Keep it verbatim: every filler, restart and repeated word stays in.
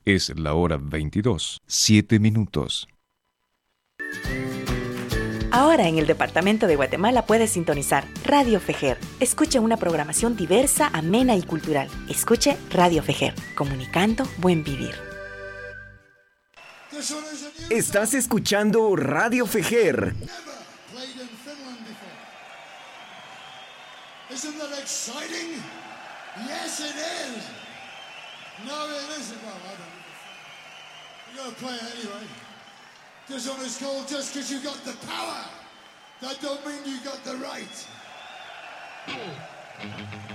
Es la hora veintidós, siete minutos. Ahora en el departamento de Guatemala puedes sintonizar Radio Fejer. Escuche una programación diversa, amena y cultural. Escuche Radio Fejer, comunicando buen vivir. Estás escuchando Radio Fejer. Isn't that exciting? Yes, it is. No, it isn't. Well, I don't know. You're going to play it anyway. This one is called Just Because You Got the Power. That don't mean you got the right.